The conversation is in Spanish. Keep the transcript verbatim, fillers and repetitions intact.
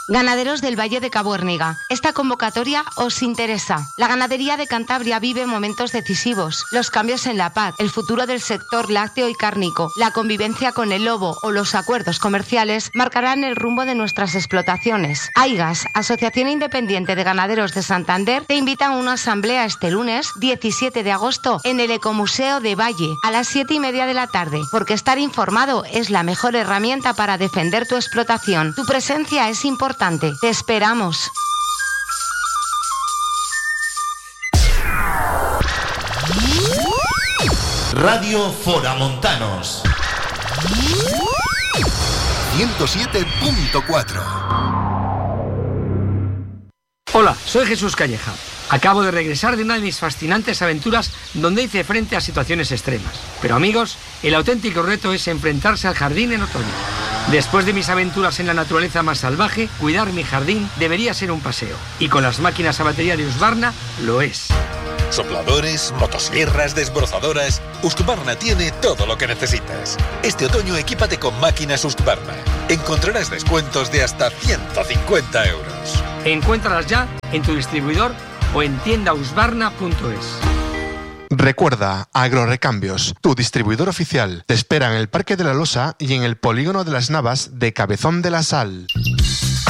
Ganaderos del Valle de Cabuérniga, esta convocatoria os interesa. La ganadería de Cantabria vive momentos decisivos. Los cambios en la P A C, el futuro del sector lácteo y cárnico, la convivencia con el lobo o los acuerdos comerciales marcarán el rumbo de nuestras explotaciones. AIGAS, Asociación Independiente de Ganaderos de Santander, te invita a una asamblea este lunes diecisiete de agosto en el Ecomuseo de Valle a las siete y media de la tarde, porque estar informado es la mejor herramienta para defender tu explotación. Tu presencia es importante. Te esperamos. Radio Foramontanos ciento siete punto cuatro. Hola, soy Jesús Calleja. Acabo de regresar de una de mis fascinantes aventuras donde hice frente a situaciones extremas. Pero amigos, el auténtico reto es enfrentarse al jardín en otoño. Después de mis aventuras en la naturaleza más salvaje, cuidar mi jardín debería ser un paseo. Y con las máquinas a batería de Husqvarna, lo es. Sopladores, motosierras, desbrozadoras... Husqvarna tiene todo lo que necesitas. Este otoño equípate con máquinas Husqvarna. Encontrarás descuentos de hasta ciento cincuenta euros. Encuéntralas ya en tu distribuidor o en tienda husqvarna punto es. Recuerda, Agrorecambios, tu distribuidor oficial, te espera en el Parque de la Losa y en el Polígono de las Navas de Cabezón de la Sal.